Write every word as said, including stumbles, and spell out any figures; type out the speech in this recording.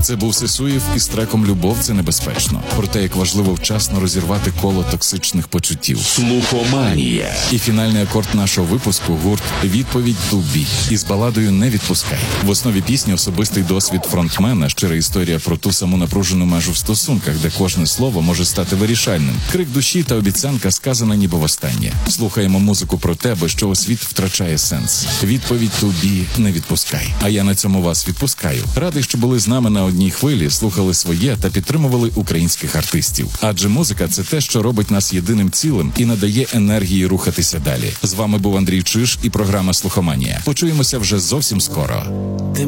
Це був Сесуєв із треком «Любов – це небезпечно». Про те, як важливо вчасно розірвати коло токсичних почуттів. Слухоманія. І фінальний акорд нашого випуску – гурт «Відповідь Тубі» із баладою «Не відпускай». В основі пісні особистий досвід фронтмена, щира історія про ту саму напружену межу в стосунках, де кожне слово може стати вирішальним. Крик душі та обіцянка сказана ніби востаннє. Слухаємо музику про те, без чого світ втрачає сенс. «Відповідь Тубі, не відпускай». А я на цьому вас відпускаю. Радий, що були з нами на одній хвилі, слухали своє та підтримували українських артистів. Адже музика – це те, що робить нас єдиним цілим і надає енергії рухатися далі. З вами був Андрій Чиж і програма «Слухоманія». Почуємося вже зовсім скоро. Ти